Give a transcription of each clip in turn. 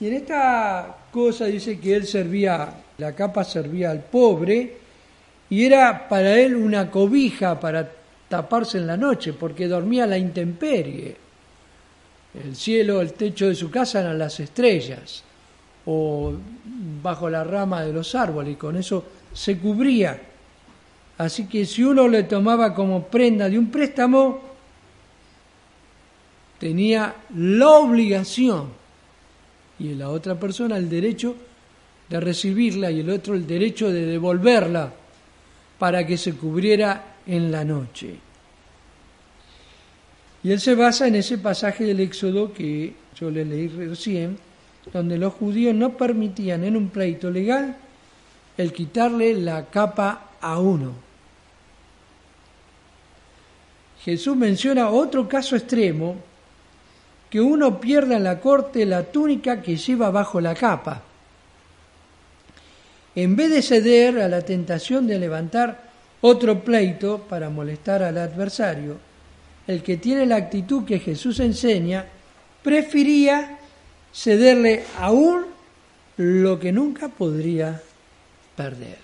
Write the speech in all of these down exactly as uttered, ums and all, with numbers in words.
Y en esta cosa dice que él servía, la capa servía al pobre y era para él una cobija para taparse en la noche, porque dormía a la intemperie. El cielo, el techo de su casa eran las estrellas o bajo la rama de los árboles, y con eso se cubría. Así que si uno le tomaba como prenda de un préstamo, tenía la obligación y la otra persona el derecho de recibirla y el otro el derecho de devolverla para que se cubriera en la noche. Y él se basa en ese pasaje del Éxodo que yo le leí recién, donde los judíos no permitían en un pleito legal el quitarle la capa a uno. Jesús menciona otro caso extremo, que uno pierda en la corte la túnica que lleva bajo la capa. En vez de ceder a la tentación de levantar otro pleito para molestar al adversario, el que tiene la actitud que Jesús enseña, prefería cederle aún lo que nunca podría perder.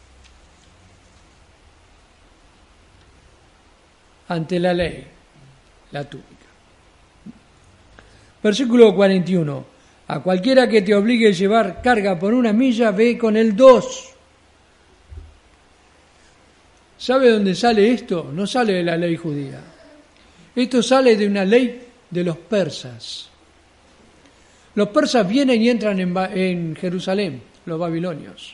Ante la ley, la túnica. Versículo cuarenta y uno. A cualquiera que te obligue a llevar carga por una milla, ve con el dos. ¿Sabe dónde sale esto? No sale de la ley judía. Esto sale de una ley de los persas. Los persas vienen y entran en, en Jerusalén, los babilonios.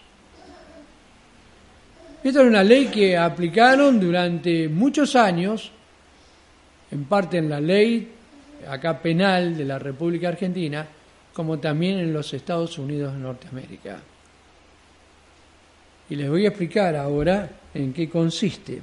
Esta era una ley que aplicaron durante muchos años, en parte en la ley acá penal de la República Argentina, como también en los Estados Unidos de Norteamérica. Y les voy a explicar ahora en qué consiste.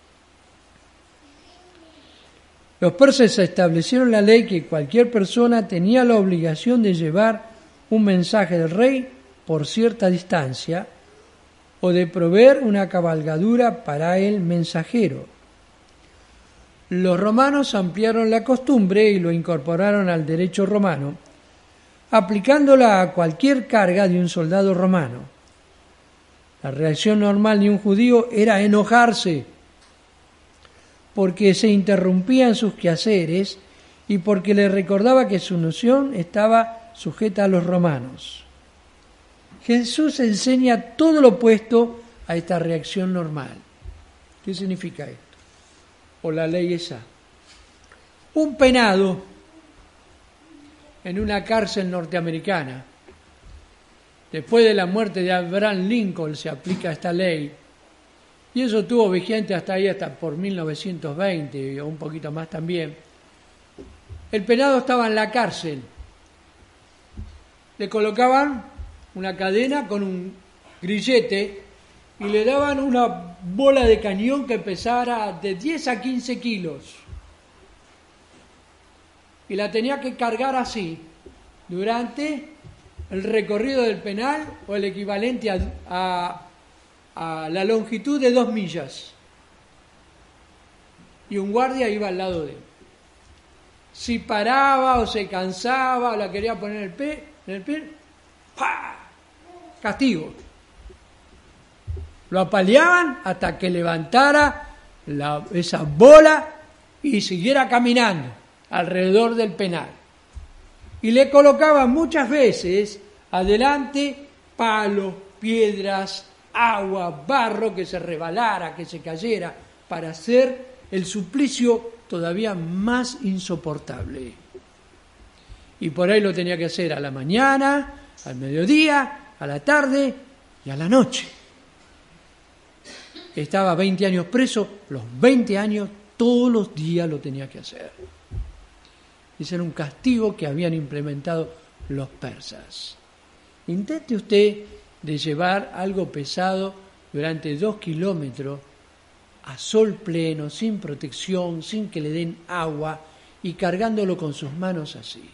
Los persas establecieron la ley que cualquier persona tenía la obligación de llevar un mensaje del rey por cierta distancia o de proveer una cabalgadura para el mensajero. Los romanos ampliaron la costumbre y lo incorporaron al derecho romano, aplicándola a cualquier carga de un soldado romano. La reacción normal de un judío era enojarse, porque se interrumpían sus quehaceres y porque le recordaba que su nación estaba sujeta a los romanos. Jesús enseña todo lo opuesto a esta reacción normal. ¿Qué significa esto? O la ley esa. Un penado en una cárcel norteamericana, después de la muerte de Abraham Lincoln se aplica esta ley, y eso estuvo vigente hasta ahí, hasta por mil novecientos veinte o un poquito más también. El penado estaba en la cárcel. Le colocaban una cadena con un grillete y le daban una bola de cañón que pesara de diez a quince kilos. Y la tenía que cargar así durante el recorrido del penal o el equivalente a, a a la longitud de dos millas, y un guardia iba al lado de él. Si paraba o se cansaba o la quería poner en el pie, en el pie, ¡pah! Castigo. Lo apaleaban hasta que levantara la, esa bola y siguiera caminando alrededor del penal. Y le colocaban muchas veces adelante palos, piedras, agua, barro, que se rebalara, que se cayera, para hacer el suplicio todavía más insoportable. Y por ahí lo tenía que hacer a la mañana, al mediodía, a la tarde y a la noche. Estaba veinte años preso, los veinte años todos los días lo tenía que hacer. Ese era un castigo que habían implementado los persas. Intente usted de llevar algo pesado durante dos kilómetros a sol pleno, sin protección, sin que le den agua y cargándolo con sus manos así.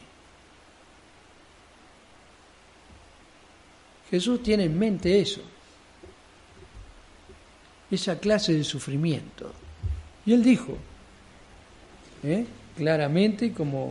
Jesús tiene en mente eso, esa clase de sufrimiento. Y él dijo, ¿eh? claramente, como